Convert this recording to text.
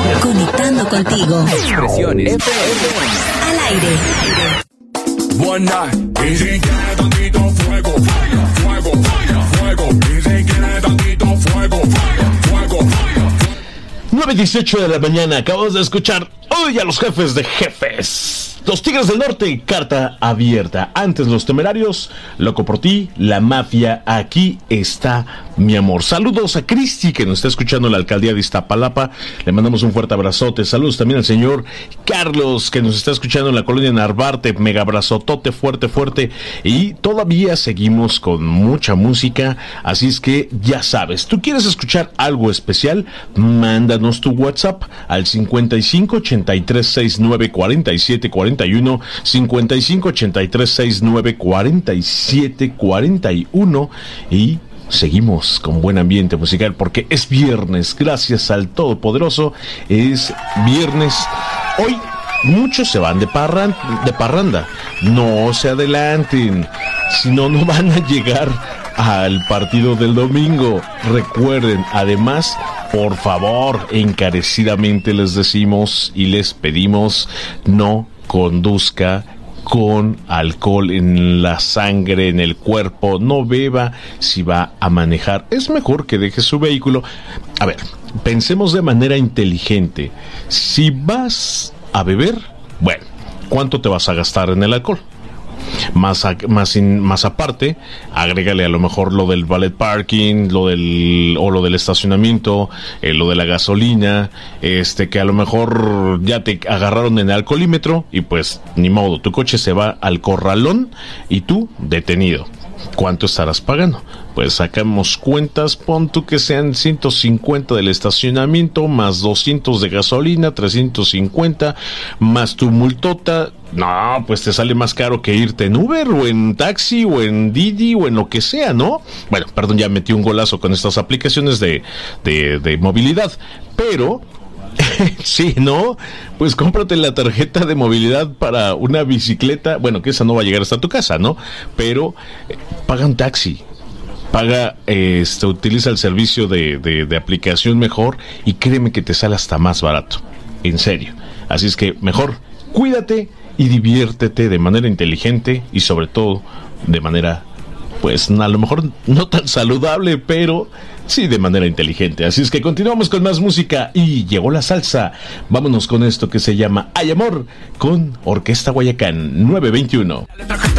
Conectando contigo. Expresiones Al aire. One night, y si quiere tantito fuego, fuego, fuego, y si quiere tantito fuego, fuego. 9:18 de la mañana, acabamos de escuchar hoy a los jefes de jefes. Los Tigres del Norte, carta abierta. Antes los Temerarios, Loco por ti, La Mafia, Aquí está mi amor. Saludos a Cristi, que nos está escuchando en la alcaldía de Iztapalapa. Le mandamos un fuerte abrazote. Saludos también al señor Carlos, que nos está escuchando en la colonia Narvarte. Mega abrazotote, fuerte, fuerte. Y todavía seguimos con mucha música. Así es que ya sabes, ¿tú quieres escuchar algo especial? Mándanos tu WhatsApp al 55 83 69 47 41, 55 83 69 47 41, y seguimos con buen ambiente musical porque es viernes, gracias al Todopoderoso, es viernes. Hoy muchos se van de parranda, no se adelanten, si no, no van a llegar al partido del domingo. Recuerden, además, por favor, encarecidamente les decimos y les pedimos, no conduzca con alcohol en la sangre, en el cuerpo, no beba si va a manejar. Es mejor que deje su vehículo. A ver, pensemos de manera inteligente. Si vas a beber, bueno, ¿cuánto te vas a gastar en el alcohol? Más aparte, agrégale a lo mejor lo del valet parking, lo del estacionamiento, lo de la gasolina, que a lo mejor ya te agarraron en el alcoholímetro y pues ni modo, tu coche se va al corralón y tú detenido. ¿Cuánto estarás pagando? Pues sacamos cuentas, pon tú que sean 150 del estacionamiento, más 200 de gasolina, 350, más tu multota. No, pues te sale más caro que irte en Uber, o en taxi, o en Didi, o en lo que sea, ¿no? Bueno, perdón, ya metí un golazo con estas aplicaciones de movilidad, pero... sí, ¿no? Pues cómprate la tarjeta de movilidad para una bicicleta. Bueno, que esa no va a llegar hasta tu casa, ¿no? Pero paga un taxi. Utiliza el servicio de aplicación mejor y créeme que te sale hasta más barato. En serio. Así es que mejor cuídate y diviértete de manera inteligente y sobre todo de manera, pues a lo mejor no tan saludable, pero sí de manera inteligente. Así es que continuamos con más música y llegó la salsa. Vámonos con esto que se llama Ay Amor con Orquesta Guayacán 921.